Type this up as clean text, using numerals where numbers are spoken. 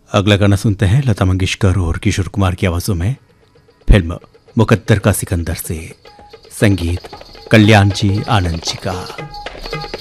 अगला गाना सुनते हैं लता मंगेशकर और किशोर कुमार की आवाजों में, फिल्म मुकद्दर का सिकंदर से। संगीत कल्याण जी आनंद जी का।